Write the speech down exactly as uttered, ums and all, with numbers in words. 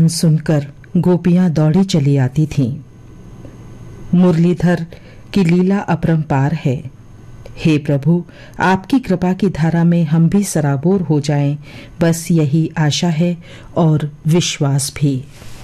गान सुनकर गोपियां दौड़ी चली आती थीं। मुरलीधर की लीला अपरंपार है। हे प्रभु, आपकी कृपा की धारा में हम भी सराबोर हो जाएं, बस यही आशा है और विश्वास भी।